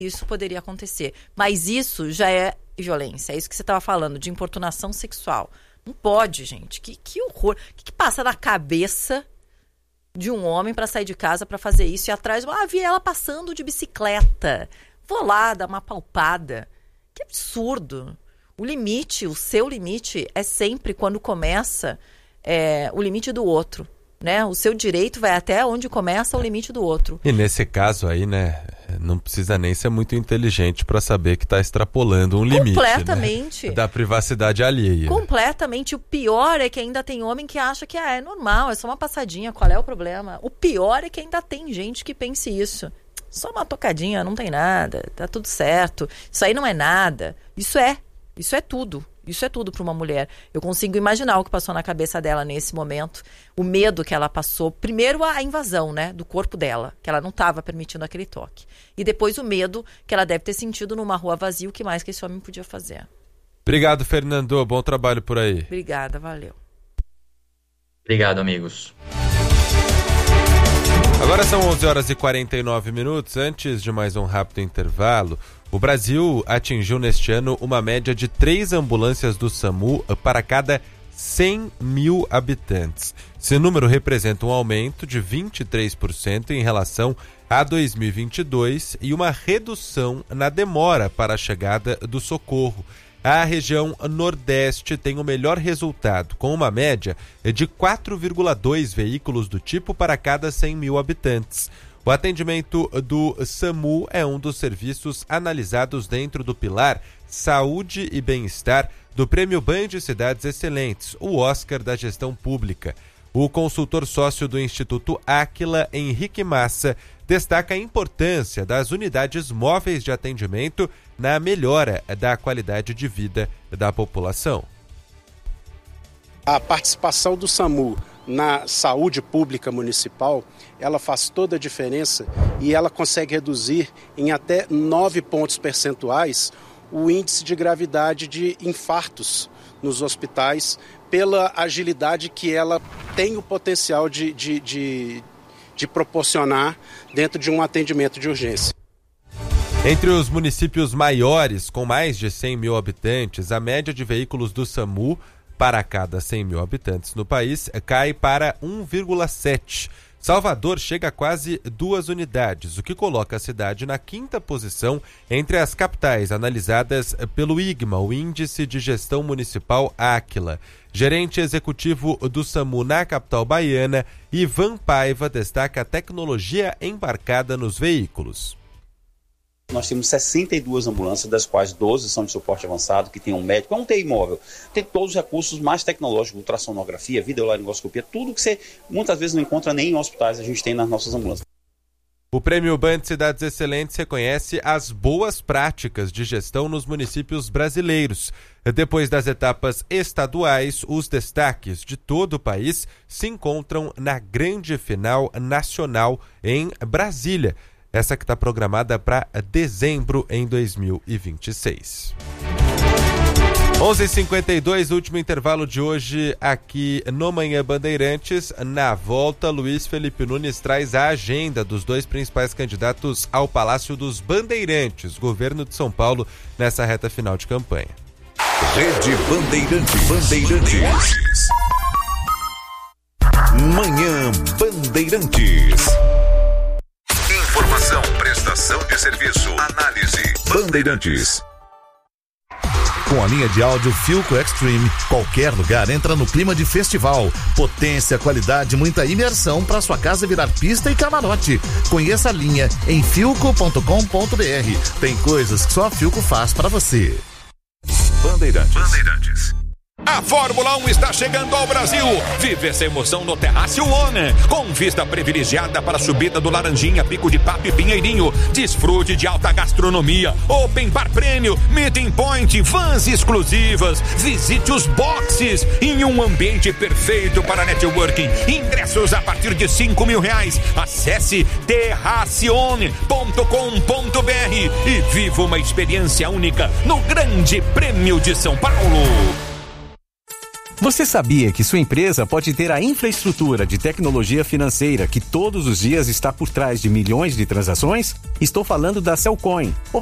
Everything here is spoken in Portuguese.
isso poderia acontecer. Mas isso já é violência. É isso que você estava falando, de importunação sexual. Não pode, gente. Que horror. O que passa na cabeça de um homem para sair de casa para fazer isso e atrás... vi ela passando de bicicleta. Vou lá dar uma palpada. Que absurdo. O limite, o seu limite é sempre quando começa o limite do outro. Né? O seu direito vai até onde começa o limite do outro. E nesse caso aí, né, não precisa nem ser muito inteligente para saber que está extrapolando um limite, completamente, né, da privacidade alheia. Completamente. O pior é que ainda tem homem que acha que é normal, é só uma passadinha, qual é o problema? O pior é que ainda tem gente que pense isso. Só uma tocadinha, não tem nada, tá tudo certo. Isso aí não é nada. Isso é tudo. Isso é tudo para uma mulher. Eu consigo imaginar o que passou na cabeça dela nesse momento. O medo que ela passou. Primeiro a invasão, né, do corpo dela, que ela não estava permitindo aquele toque. E depois o medo que ela deve ter sentido numa rua vazia, o que mais que esse homem podia fazer. Obrigado, Fernando. Bom trabalho por aí. Obrigada, valeu. Obrigado, amigos. Agora são 11h49. Antes de mais um rápido intervalo, o Brasil atingiu neste ano uma média de 3 ambulâncias do SAMU para cada 100 mil habitantes. Esse número representa um aumento de 23% em relação a 2022 e uma redução na demora para a chegada do socorro. A região Nordeste tem o melhor resultado, com uma média de 4,2 veículos do tipo para cada 100 mil habitantes. O atendimento do SAMU é um dos serviços analisados dentro do pilar Saúde e Bem-Estar do Prêmio Banho de Cidades Excelentes, o Oscar da Gestão Pública. O consultor sócio do Instituto Áquila, Henrique Massa, destaca a importância das unidades móveis de atendimento na melhora da qualidade de vida da população. A participação do SAMU na saúde pública municipal, ela faz toda a diferença e ela consegue reduzir em até 9 pontos percentuais o índice de gravidade de infartos nos hospitais, pela agilidade que ela tem o potencial de proporcionar dentro de um atendimento de urgência. Entre os municípios maiores, com mais de 100 mil habitantes, a média de veículos do SAMU para cada 100 mil habitantes no país cai para 1,7. Salvador chega a quase 2 unidades, o que coloca a cidade na 5ª posição entre as capitais analisadas pelo IGMA, o Índice de Gestão Municipal Áquila. Gerente executivo do SAMU na capital baiana, Ivan Paiva, destaca a tecnologia embarcada nos veículos. Nós temos 62 ambulâncias, das quais 12 são de suporte avançado, que tem um médico, é um TI móvel. Tem todos os recursos mais tecnológicos, ultrassonografia, videolaringoscopia, tudo que você muitas vezes não encontra nem em hospitais, a gente tem nas nossas ambulâncias. O Prêmio Banho de Cidades Excelentes reconhece as boas práticas de gestão nos municípios brasileiros. Depois das etapas estaduais, os destaques de todo o país se encontram na grande final nacional em Brasília. Essa que está programada para dezembro em 2026. 11h52, último intervalo de hoje aqui no Manhã Bandeirantes. Na volta, Luiz Felipe Nunes traz a agenda dos 2 principais candidatos ao Palácio dos Bandeirantes, governo de São Paulo, nessa reta final de campanha. Rede Bandeirantes. Manhã Bandeirantes. Informação, prestação de serviço, análise. Bandeirantes. Com a linha de áudio Philco Extreme, qualquer lugar entra no clima de festival. Potência, qualidade, muita imersão para sua casa virar pista e camarote. Conheça a linha em philco.com.br. Tem coisas que só a Philco faz para você. Bandeirantes. A Fórmula 1 está chegando ao Brasil. Vive essa emoção no Terrácio One, com vista privilegiada para a subida do Laranjinha, Pico de Papo e Pinheirinho. Desfrute de alta gastronomia, open bar prêmio, meeting point, vans exclusivas. Visite os boxes em um ambiente perfeito para networking. Ingressos a partir de R$5.000. Acesse terracione.com.br e viva uma experiência única no Grande Prêmio de São Paulo. Você sabia que sua empresa pode ter a infraestrutura de tecnologia financeira que todos os dias está por trás de milhões de transações? Estou falando da Cellcoin.